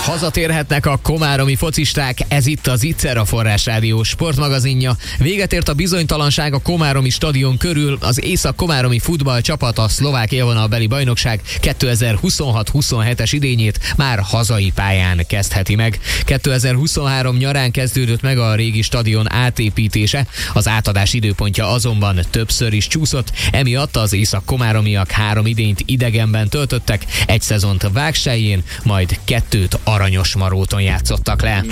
Hazatérhetnek a komáromi focisták, ez itt az Itzer, a Forrás Rádió sportmagazinja. Véget ért a bizonytalanság a komáromi stadion körül, az Észak-komáromi futballcsapat, a szlovák élvonalbeli bajnokság 2026-27-es idényét már hazai pályán kezdheti meg. 2023 nyarán kezdődött meg a régi stadion átépítése, az átadás időpontja azonban többször is csúszott, emiatt az észak-komáromiak 3 idényt idegenben töltöttek, egy szezont Vágsellyén, majd 2 Aranyosmaróton játszottak le.